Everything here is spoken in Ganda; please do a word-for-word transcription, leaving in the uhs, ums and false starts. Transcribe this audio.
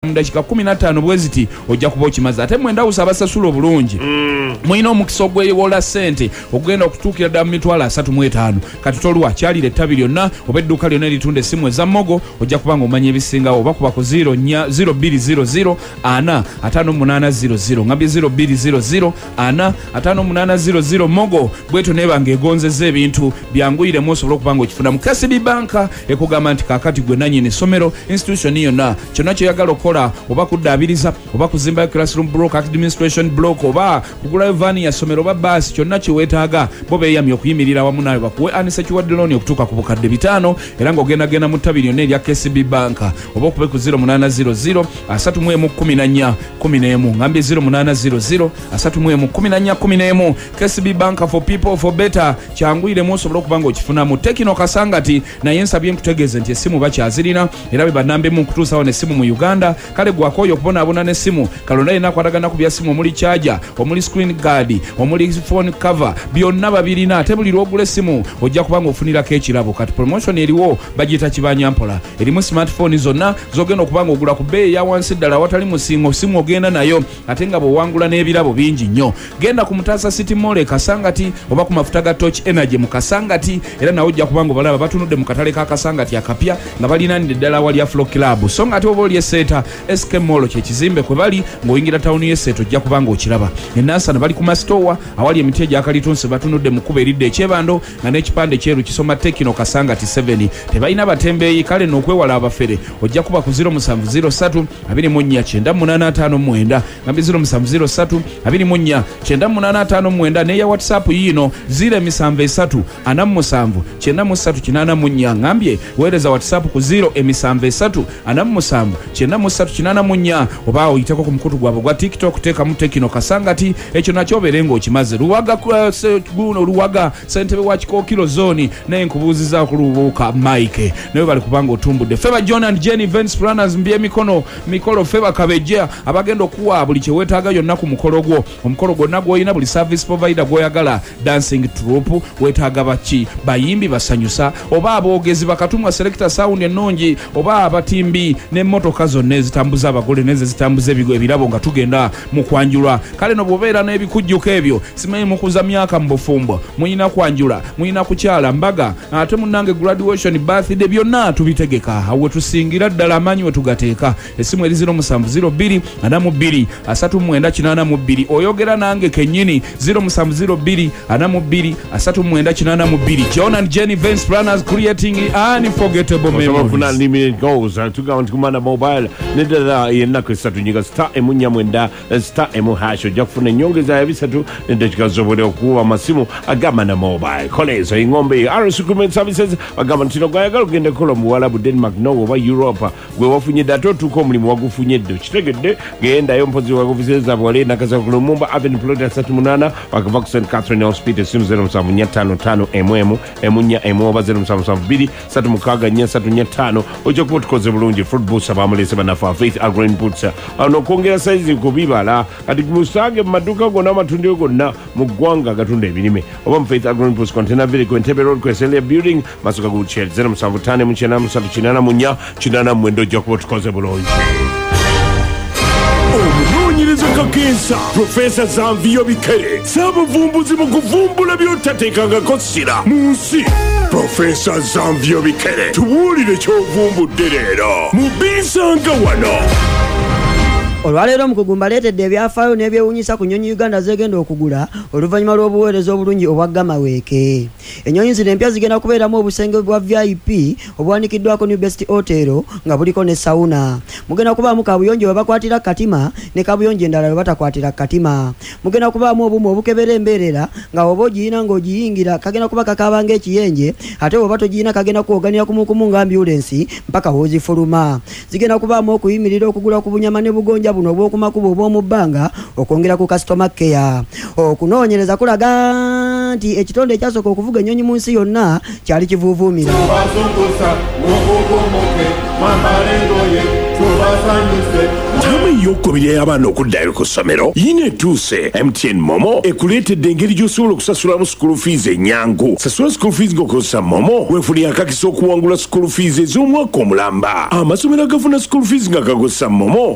dakika kumi na ttaano bweziti ojja kuba okimaze ate mwenda usabasasula obulungi mm. mwina omukisa ogwewola ssente okugenda okutuukira ddala mu mitwalo asatu mu etaano kati tolwa kyalira ettabi lyonna oba edduuka lyonna eritunda essimu eza Mogo ojja kubanga omanya ebisingawo oba kuba ku zero bbiri zero zero ana ataano munaana zero zero ngambye zero bbiri zero zero ana ataano munaana zero zero Mogo bweto nebanga egonzeza ebintu byanguyiremu osobola okubanga okifuna mu K C B banka ekugamba nti kakati gwe nannyini essomero institution yonna kyonna kyoyagala okukola oba kuddaabiriza oba kuzimbayo classroom block administration block oba kugulayo vaani ya ssomero oba baasi kyonna kyeweetaaga bo beeyamye okuyimirira wamu naawe bakuwe anisekiwadde looni okutuuka ku bukadde bitaano era ng'ogendagenda mu ttabi lyonna erya K C B banka oba okube ku zero munaana zero zero asatu mu emu kumi na nnya kumi n'emu ngambye zero munaana zero zero asatu mu emu kumi na nnya kumi n'emu K C B banka for people for better kyanguyiremu osobola okuba ng'okifunamu Tekino Kasangati naye nsabye nkutegeeze nti essimu bakyazirina era be bannambemu nkutuusawo n'essimu mu Uganda kale gwakooyo okubonaabona n'essimu kalonda yenna akwatagana ku bya ssimu omuli charger omuli screen guard omuli phone cover byonna babirina ate buli lw'ogula essimu ojja kuba ng'ofunirako ekirabo kati promotion eriwo bagiyita kibanyampola erimu smartphone zonna zogenda okuba ng'ogula ku bbeeyi ya wansi ddala awatali musingo simu ogenda nayo ate nga bw'owangula n'ebirabo bingi nnyo genda ku Mutasa City Mall e Kasangati oba ku mafuta ga Torch Energy mu Kasangati era nawe ojja kuba ng'obalaba batunudde mu katale ka Kasangati akapya nga balinaanidde ddala awali Afro Club so nga ate oba oli esseeta S K Mall kye kizimbe kwe bali ng'oyingira tawuni y'esseeta ojja kuba ng'okiraba ennansana bali ku masitowa awali emiti egyakalitunsi batunudde mu kkuba eridde ekyebando nga n'ekipande kyeru kisoma Tekino Kasangati seven tebalina batembeeyi kale n'okwewala abafere ojja kuba ku zero seven zero three two nine nine munana ttaano mwenda ngambi zero seven zero three two nine nine munana ttaano mwenda neya WhatsApp yino zero seven three ana musanvu nine three kinana munya ngambye weereza WhatsApp ku zero seven three ana musanvu nine three kinana munya oba oyiteko ku mukutu gwabo gwa TikTok teka mu Tekino Kasangati ekyo nakyo berengo okimaze luwaga guno luwaga sentebe wa Kikookiro zone naye nkubuuziza ku lubuuka Mike naye bali kubanga otumbudde Feva John and Jenny Events Planners mbye mikono mikolo Feva Kabeja abagenda okuwa buli kye weetaaga yonna ku mukolo gwo omukolo gwonna gw'olina buli service provider gw'oyagala dancing troupe weetaaga baki bayimbi basanyusa oba aboogezi bakatumwa selector sound ennungi oba abatimbi n'emmotoka zonna ezitambuza abagole neze zitambuza ebigo ebirabo nga tugenda mu kwanjula kale no bwobeera n'ebikujjuko ebyo simanyi mukuza myaka mu bufumbo muyina kwanjula muyina kukyala mbaga ate munnange graduation birthday byonna tubitegeka awe tusingira ddala amaanyi we tugateeka essimu eri zero seven zero two ana mu bbiri asatu mu mwenda kinaana mu bbiri oyogera nange kennyini zero seven zero two ana mu bbiri asatu mu mwenda kinaana mu bbiri John and Jenny Events Planners creating unforgettable memories unlimited goals tugamba nti kumana mobile neddala yennaku esatu nyiga star emu nnya mwenda star emu hash ojja kufuna ennyongeza ya bisatu n'eddakiika z'obwere okukuba amasimu agamba na mobile kolezo engombe R S Recruitment Services bagamba nti no gwayagala okugenda kukola mu Buwalabu Denmark Norway oba Europe gwe wafunyedde ate otuuka omulimu wagufunyedde kitegedde gendayo mpozi wagufiseza bwale nakaza ku Lumumba Avenue Plot asatu munana wakava ku Saint Catherine Hospital simu zero seven nnya ttaano ttaano emu emu emu nnya emu oba zero seven seven two satu mukaaga nnya ssatu nnya ttaano ojja kuba tukoze bulungi fruit boost abamulese banafa Faith Agro Inputs ano kwongera size ku bibala kati musange mu maduuka gonna amatundiro gonna mu ggwanga agatunda ebirime oba mu Faith Agro Inputs Container Village Entebbe Road Kweselia Building Masuka Gulched zero seven ttaano mu kyenda mu ssatu kinaana mu nnya kinaana mu mwenda ojja kuba tukoze bulungi. Omunoonyereza kakensa Profesa Zanviyo Bikere saabavumbuzi mu kuvumbula by'otateekangako ssira mu nsi. Profesa Zanviyo Bikere tubuulire ky'ovumbudde leero mu Bisanga wano. Olwaleero omukugu mbaleetedde ebyafaayo n'ebyewuunyisa ku nnyonyi Uganda zegenda okugula oluvannyuma lw'obuweereza obulungi obwa Gamaweeke. Ennyonyi zino empya zigenda kubeeramu obusenge bwa V I P obuwanikiddwako New Best Hotel nga buliko ne sauna. Mugenda kubaamu kabuyonjo bwe bakwatira katima ne kabuyonjo endala bwe batakwatira katima. Mugenda kubaamu obumu obukebera embeerera nga oba ogiyina ng'ogiyingira kagenda kuba kakaaba ng'ekiyenje ate bw'oba togiyina kagenda kwoganira kumukumu nga ambulensi mpaka w'ozifuluma. Zigenda kubaamu okuyimirira okugula ku bunyama ne bugonja buno obw'okumakubo obw'omu bbanga okwongera ku customer care. Okunoonyereza kulaga nti ekitonde ekyasooka okuvuga ennyonyi mu nsi yonna kyali kivuuvuumira. Tama y'okubiri y'abaana okuddayo ku ssomero yina etuuse. M T N Momo ekuleetedde engeri gy'osobola okusasulamu school fees ennyangu. Sasula school fees ng'okozesa Momo weefunire akakisa okuwangula school fees ez'omwaka omulamba. Amasomero agafuna school fees nga gakozesa Momo